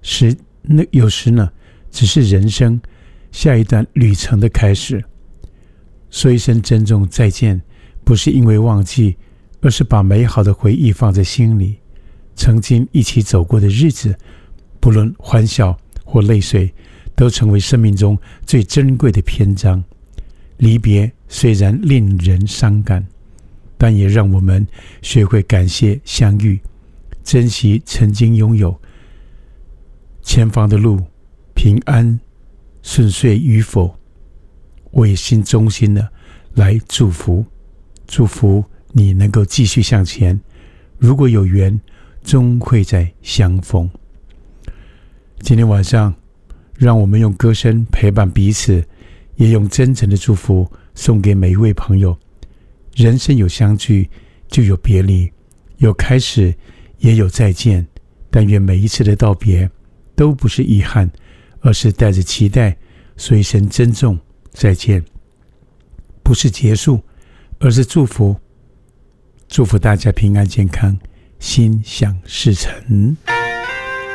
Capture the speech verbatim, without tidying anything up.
时那有时呢，只是人生下一段旅程的开始。说一声珍重再见，不是因为忘记，而是把美好的回忆放在心里。曾经一起走过的日子，不论欢笑或泪水，都成为生命中最珍贵的篇章。离别虽然令人伤感，但也让我们学会感谢相遇，珍惜曾经拥有。前方的路平安顺遂与否，我也心衷心的来祝福，祝福你能够继续向前。如果有缘，终会再相逢。今天晚上，让我们用歌声陪伴彼此，也用真诚的祝福送给每一位朋友。人生有相聚，就有别离，有开始，也有再见。但愿每一次的道别，都不是遗憾，而是带着期待，说一声珍重再见。不是结束，而是祝福。祝福大家平安健康，心想事成。